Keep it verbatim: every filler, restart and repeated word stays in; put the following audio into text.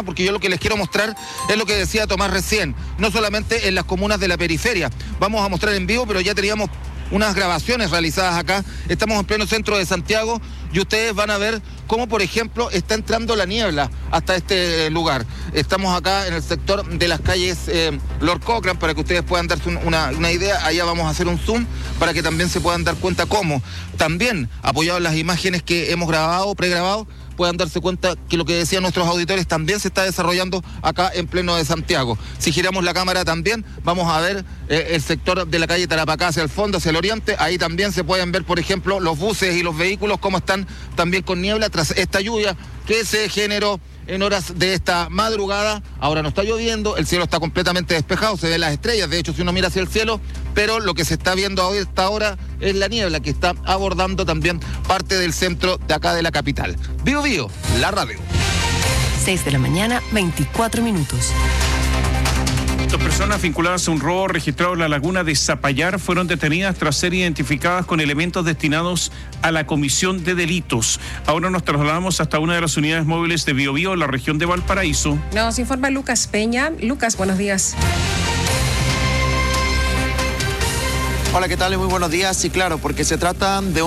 Porque yo lo que les quiero mostrar es lo que decía Tomás recién, no solamente en las comunas de la periferia. Vamos a mostrar en vivo, pero ya teníamos unas grabaciones realizadas acá. Estamos en pleno centro de Santiago y ustedes van a ver cómo, por ejemplo, está entrando la niebla hasta este lugar. Estamos acá en el sector de las calles eh, Lord Cochrane, para que ustedes puedan darse una, una idea. Allá vamos a hacer un zoom para que también se puedan dar cuenta cómo. También, apoyado en las imágenes que hemos grabado, pregrabado, puedan darse cuenta que lo que decían nuestros auditores también se está desarrollando acá en pleno de Santiago. Si giramos la cámara también, vamos a ver eh, el sector de la calle Tarapacá hacia el fondo, hacia el oriente. Ahí también se pueden ver, por ejemplo, los buses y los vehículos, cómo están también con niebla tras esta lluvia que se generó en horas de esta madrugada. Ahora no está lloviendo, el cielo está completamente despejado, se ven las estrellas, de hecho si uno mira hacia el cielo, pero lo que se está viendo hoy hasta ahora es la niebla que está abordando también parte del centro de acá de la capital. Bio Bio, la radio. seis de la mañana, veinticuatro minutos. Dos personas vinculadas a un robo registrado en la laguna de Zapallar fueron detenidas tras ser identificadas con elementos destinados a la comisión de delitos. Ahora nos trasladamos hasta una de las unidades móviles de Bio Bio, en la región de Valparaíso. Nos informa Lucas Peña. Lucas, buenos días. Hola, ¿qué tal? Muy buenos días. Sí, claro, porque se trata de